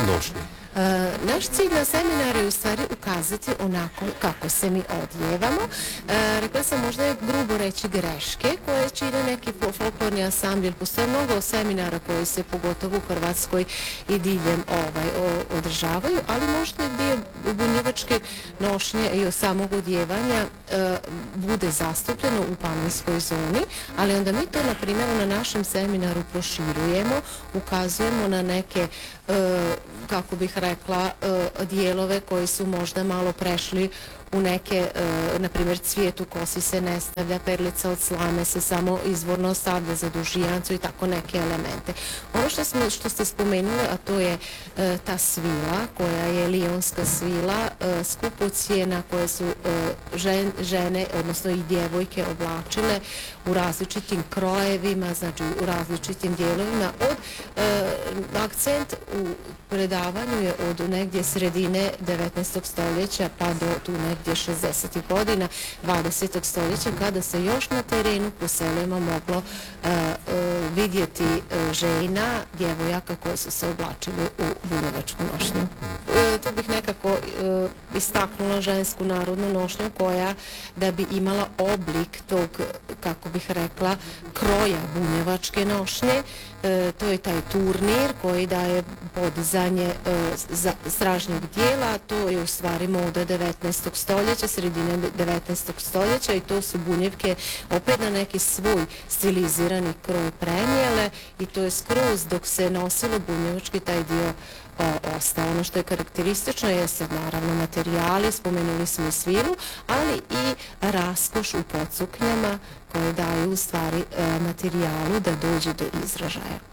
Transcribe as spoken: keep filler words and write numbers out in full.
nošnje? E, naš cilj na seminaru je u stvari ukazati onako kako se mi odjevamo. E, rekla sam možda je grubo reći greške koje čine neki folklorni ansambl. Postoje mnogo seminara koji se pogotovo u Hrvatskoj i diljem ovaj, o, održavaju, ali možda je dio bunjevačke nošnje i samog odjevanja e, bude zastupljeno u panonskoj zoni, ali onda mi to na primjer na našem seminaru proširujemo, ukazujemo na neke e, kako bih rekla, dijelove koji su možda malo prešli u neke, na primjer, cvijet u kosi se ne stavlja, perlica od slame se samo izvorno stavlja za dužijancu i tako neke elemente. Ono što, smo, što ste spomenuli, a to je e, ta svila, koja je lijonska svila, e, skupocijena, koje su e, žen, žene, odnosno i djevojke oblačile u različitim krojevima, znači u različitim dijelovima. Od, e, akcent u predavanju je od negdje sredine devetnaestog stoljeća pa do tu negdje šezdesetih godina dvadesetog stoljeća, kada se još na terenu po selima moglo uh, uh, vidjeti uh, žena, djevojaka koje su se oblačili u bunjevačku nošnju. Uh, tu bih nekako uh, istaknula žensku narodnu nošnju koja da bi imala oblik tog, kako bih rekla, kroja bunjevačke nošnje. E, to je taj turnir koji daje podizanje e, za, stražnjeg dijela, to je u stvari moda devetnaestog stoljeća, sredine devetnaestog stoljeća i to su bunjevke opet na neki svoj stilizirani kroj prenijele i to je skroz dok se nosilo bunjevački taj dio o, ostao. Ono što je karakteristično jeste naravno materijali, spomenuli smo i svilu, ali i raskoš u podsuknjama koje daju u stvari e, materijalu da dođe do izražaja.